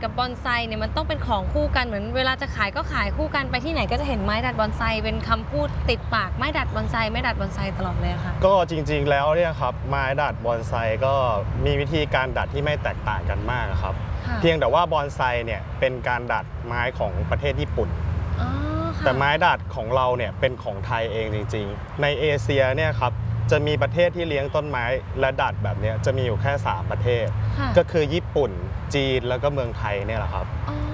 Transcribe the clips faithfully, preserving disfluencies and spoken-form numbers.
กับบอนไซเนี่ยมันต้องเป็นของคู่กันเหมือนเวลาจะขายก็ขายคู่กันไปที่ไหนก็จะเห็นไม้ดัดบอนไซเป็นคำพูดติดปากไม้ดัดบอนไซไม้ดัดบอนไซตลอดเลยค่ะก็จริงๆแล้วเนี่ยครับไม้ดัดบอนไซก็มีวิธีการดัดที่ไม่แตกต่างกันมากครับเพียงแต่ว่าบอนไซเนี่ยเป็นการดัดไม้ของประเทศญี่ปุ่นแต่ไม้ดัดของเราเนี่ยเป็นของไทยเองจริงๆในเอเชียเนี่ยครับจะมีประเทศที่เลี้ยงต้นไม้และดัดแบบนี้จะมีอยู่แค่สามประเทศก็คือญี่ปุ่นจีนแล้วก็เมืองไทยเนี่ยแหละครับ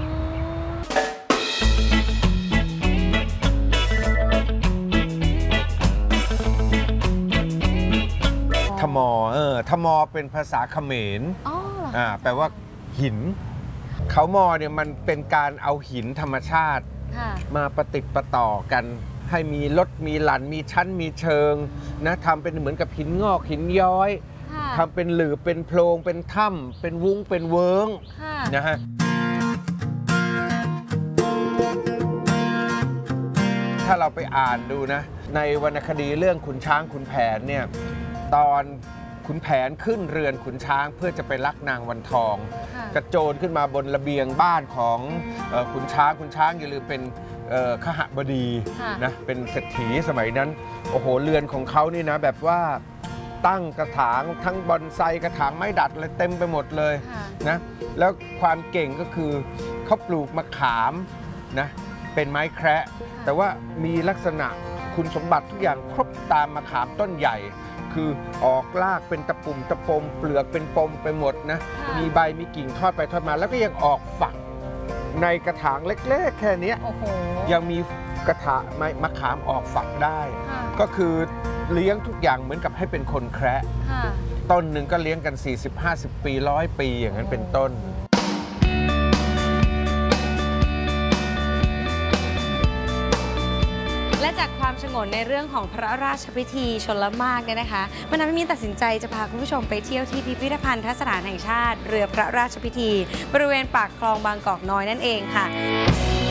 ทมอเออทมอเป็นภาษาเขมรอ่าแปลว่าหินเขามอเนี่ยมันเป็นการเอาหินธรรมชาติมาประติดประต่อกันให้มีลดมีหลั่นมีชั้นมีเชิงนะทำเป็นเหมือนกับหินงอกหินย้อยทำเป็นหลืบเป็นโพรงเป็นถ้ำเป็นวุ้งเป็นเวิ้งนะฮะถ้าเราไปอ่านดูนะในวรรณคดีเรื่องขุนช้างขุนแผนเนี่ยตอนขุนแผนขึ้นเรือนขุนช้างเพื่อจะไปลักนางวันทองกระโจนขึ้นมาบนระเบียงบ้านของขุนช้างขุนช้างอย่าลืมเป็นขหบดีนะเป็นเศรษฐีสมัยนั้นโอ้โหเรือนของเขานี่นะแบบว่าตั้งกระถางทั้งบอนไซกระถางไม้ดัดอะไรเต็มไปหมดเลยนะแล้วความเก่งก็คือเขาปลูกมะขามนะเป็นไม้แคระแต่ว่ามีลักษณะคุณสมบัติทุกอย่างครบตามมะขามต้นใหญ่คือออกรากเป็นตะปุ่มตะปมเปลือกเป็นปมไปหมดนะมีใบมีกิ่งทอดไปทอดมาแล้วก็ยังออกฝักในกระถางเล็กๆแค่นี้ยังมีกระถางมะขามออกฝักได้ก็คือเลี้ยงทุกอย่างเหมือนกับให้เป็นคนแคระต้นหนึ่งก็เลี้ยงกัน สี่สิบห้าสิบ ปีร้อยปีอย่างนั้นเป็นต้นและจากความฉงนในเรื่องของพระราชพิธีชลมากเนี่ยนะคะมันทำให้มีตัดสินใจจะพาคุณผู้ชมไปเที่ยวที่พิพิธภัณฑ์สถานแห่งชาติเรือพระราชพิธีบริเวณปากคลองบางกอกน้อยนั่นเองค่ะ